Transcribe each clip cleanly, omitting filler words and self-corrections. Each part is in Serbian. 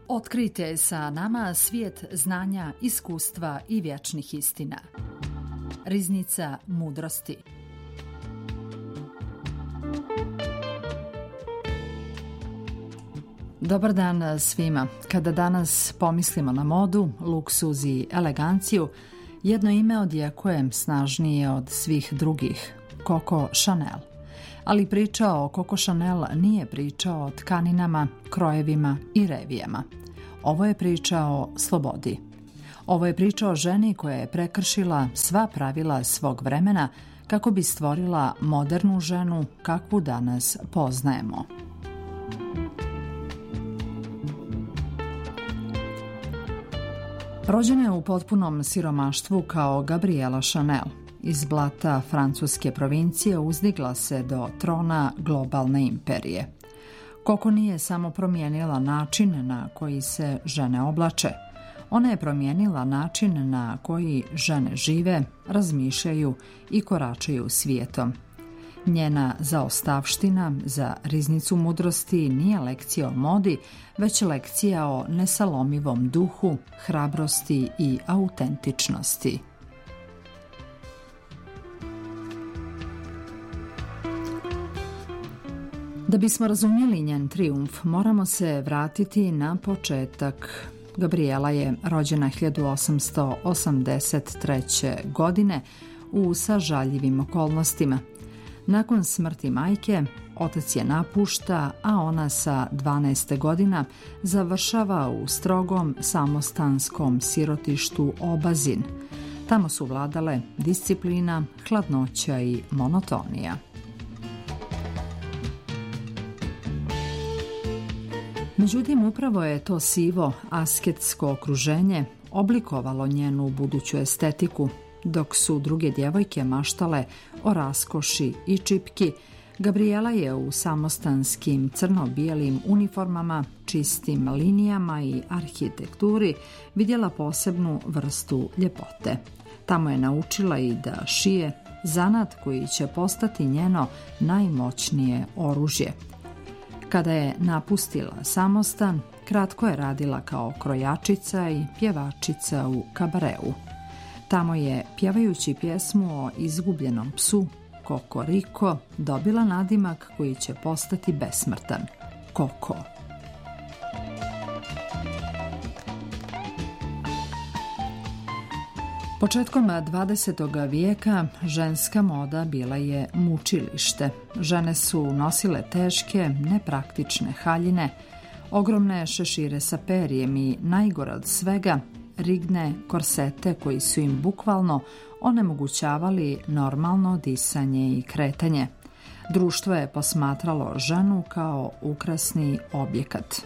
Otkrijte sa nama svijet znanja, iskustva i vječnih istina. Riznica mudrosti. Dobar dan svima. Kada danas pomislimo na modu, luksuz i eleganciju, jedno ime odjekuje snažnije od svih drugih, Coco Chanel. Ali priča o Coco Chanel nije priča o tkaninama, krojevima i revijama. Ovo je priča o slobodi. Ovo je priča o ženi koja je prekršila sva pravila svog vremena kako bi stvorila modernu ženu kakvu danas poznajemo. Rođena je u potpunom siromaštvu kao Gabriela Chanel. Iz blata francuske provincije uzdigla se do trona globalne imperije. Coco nije samo promijenila način na koji se žene oblače. Ona je promijenila način na koji žene žive, razmišljaju i koračaju svijetom. Njena zaostavština za riznicu mudrosti nije lekcija o modi, već lekcija o nesalomivom duhu, hrabrosti i autentičnosti. Da bismo razumjeli njen trijumf, moramo se vratiti na početak. Gabriela je rođena 1883. godine u sažaljivim okolnostima. Nakon smrti majke, otac je napušta, a ona sa 12 godina završava u strogom samostanskom sirotištu Obazin. Tamo su vladale disciplina, hladnoća i monotonija. Međutim, upravo je to sivo, asketsko okruženje oblikovalo njenu buduću estetiku. Dok su druge djevojke maštale o raskoši i čipki, Gabriela je u samostanskim crno-bijelim uniformama, čistim linijama i arhitekturi vidjela posebnu vrstu ljepote. Tamo je naučila i da šije, zanat koji će postati njeno najmoćnije oružje. Kada je napustila samostan, kratko je radila kao krojačica i pjevačica u kabareu. Tamo je, pjevajući pjesmu o izgubljenom psu, Kokoriko, dobila nadimak koji će postati besmrtan, Koko. Početkom 20. vijeka ženska moda bila je mučilište. Žene su nosile teške, nepraktične haljine, ogromne šešire sa perijem i, najgore od svega, rigne korsete koji su im bukvalno onemogućavali normalno disanje i kretanje. Društvo je posmatralo ženu kao ukrasni objekat.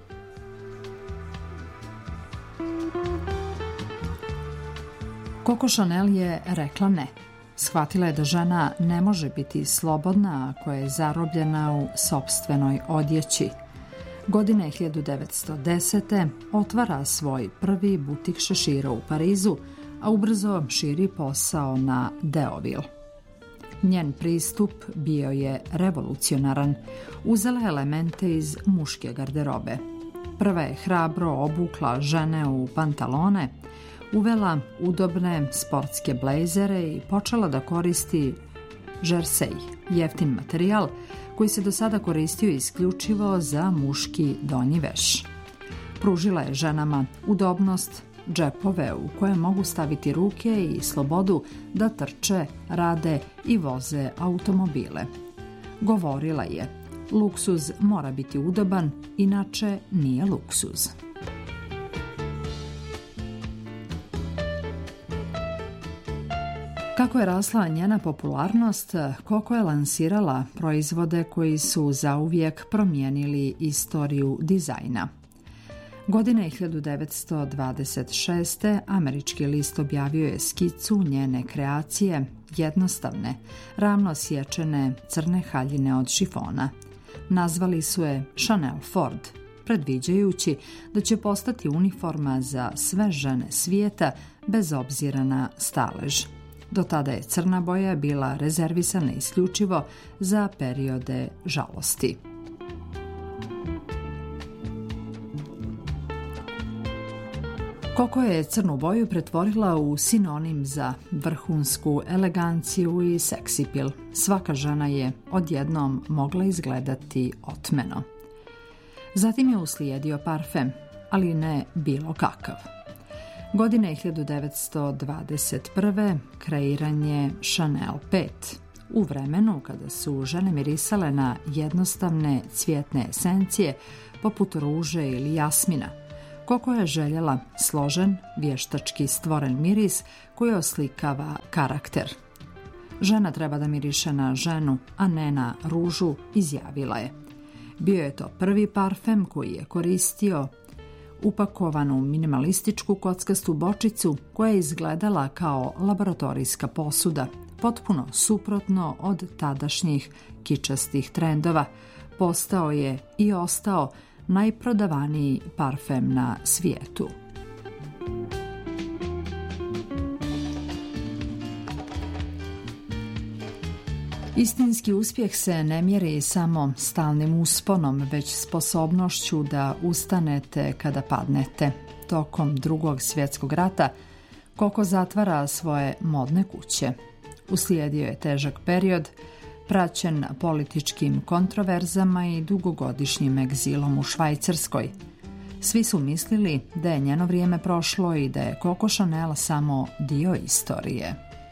Coco Chanel je rekla ne. Shvatila je da žena ne može biti slobodna ako je zarobljena u sopstvenoj odjeći. Godine 1910. otvara svoj prvi butik šešira u Parizu, a ubrzo širi posao na Deauville. Njen pristup bio je revolucionaran. Uzela je elemente iz muške garderobe. Prva je hrabro obukla žene u pantalone, uvela udobne sportske blejzere i počela da koristi žersej, jeftin materijal koji se do sada koristio isključivo za muški donji veš. Pružila je ženama udobnost, džepove u koje mogu staviti ruke i slobodu da trče, rade i voze automobile. Govorila je, luksuz mora biti udoban, inače nije luksuz. Kako je rasla njena popularnost, Coco je lansirala proizvode koji su zauvijek promijenili istoriju dizajna. Godine 1926. američki list objavio je skicu njene kreacije, jednostavne, ravno sječene crne haljine od šifona. Nazvali su je Chanel Ford, predviđajući da će postati uniforma za sve žene svijeta bez obzira na stalež. Do tada je crna boja bila rezervisana isključivo za periode žalosti. Koko je crnu boju pretvorila u sinonim za vrhunsku eleganciju i seksipil. Svaka žena je odjednom mogla izgledati otmeno. Zatim je uslijedio parfem, ali ne bilo kakav. Godine 1921. kreiran je Chanel 5. U vremenu kada su žene mirisale na jednostavne cvjetne esencije poput ruže ili jasmina, Koko je željela složen, vještački stvoren miris koji oslikava karakter. Žena treba da miriše na ženu, a ne na ružu, izjavila je. Bio je to prvi parfem koji je koristio upakovanu minimalističku kockastu bočicu koja je izgledala kao laboratorijska posuda, potpuno suprotno od tadašnjih kičastih trendova. Postao je i ostao najprodavaniji parfem na svijetu. Istinski uspjeh se ne mjeri samo stalnim usponom, već sposobnošću da ustanete kada padnete. Tokom Drugog svjetskog rata Koko zatvara svoje modne kuće. Uslijedio je težak period, praćen političkim kontroverzama i dugogodišnjim egzilom u Švajcarskoj. Svi su mislili da je njeno vrijeme prošlo i da je Coco Chanel samo dio istorije.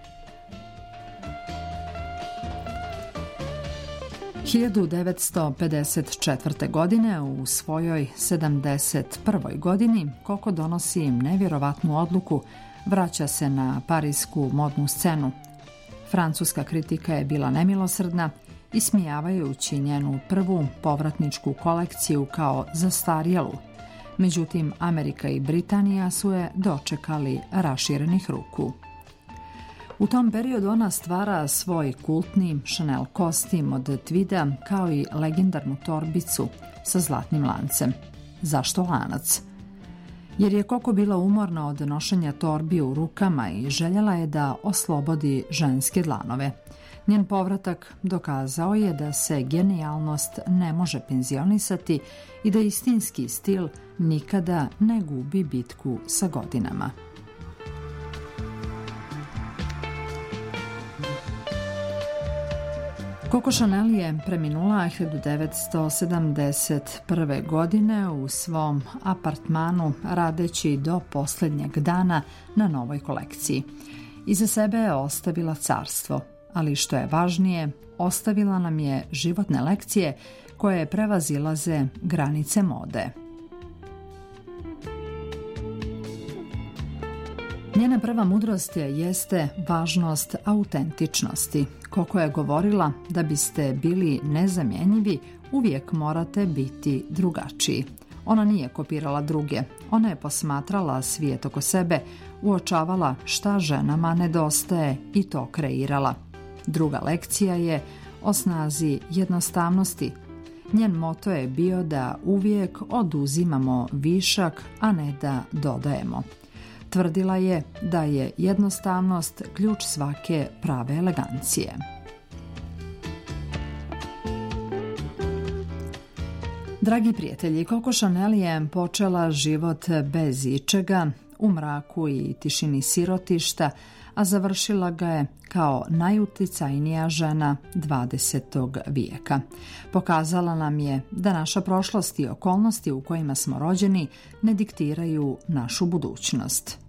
1954. godine, u svojoj 71. godini, Coco donosi nevjerovatnu odluku, vraća se na parijsku modnu scenu. Francuska kritika je bila nemilosrdna, ismijavajući njenu prvu povratničku kolekciju kao zastarjelu. Međutim, Amerika i Britanija su je dočekali raširenih ruku. U tom periodu ona stvara svoj kultni Chanel kostim od tvida kao i legendarnu torbicu sa zlatnim lancem. Zašto lanac? Jer je Coco bila umorna od nošenja torbi u rukama i željela je da oslobodi ženske dlanove. Njen povratak dokazao je da se genijalnost ne može penzionisati i da istinski stil nikada ne gubi bitku sa godinama. Coco Chanel je preminula 1971. godine u svom apartmanu radeći do posljednjeg dana na novoj kolekciji. Iza sebe je ostavila carstvo, ali što je važnije, ostavila nam je životne lekcije koje prevazilaze granice mode. Njena prva mudrost jeste važnost autentičnosti. Coco je govorila da biste bili nezamjenjivi, uvijek morate biti drugačiji. Ona nije kopirala druge, ona je posmatrala svijet oko sebe, uočavala šta ženama nedostaje i to kreirala. Druga lekcija je o snazi jednostavnosti. Njen moto je bio da uvijek oduzimamo višak, a ne da dodajemo. Tvrdila je da je jednostavnost ključ svake prave elegancije. Dragi prijatelji, Coco Chanel je počela život bez ičega, u mraku i tišini sirotišta, a završila ga je kao najuticajnija žena 20. vijeka. Pokazala nam je da naša prošlost i okolnosti u kojima smo rođeni ne diktiraju našu budućnost.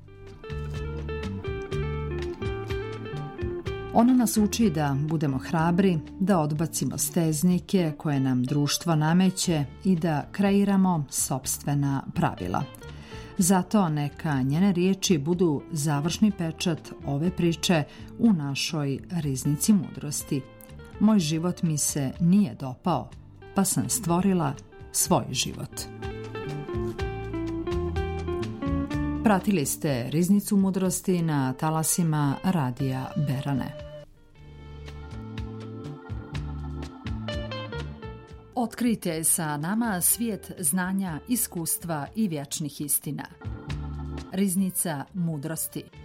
Ona nas uči da budemo hrabri, da odbacimo steznike koje nam društvo nameće i da kreiramo sopstvena pravila. Zato neka njene riječi budu završni pečat ove priče u našoj riznici mudrosti. Moj život mi se nije dopao, pa sam stvorila svoj život. Pratili ste Riznicu mudrosti na talasima Radija Berane. Otkrijte sa nama svijet znanja, iskustva i vječnih istina. Riznica mudrosti.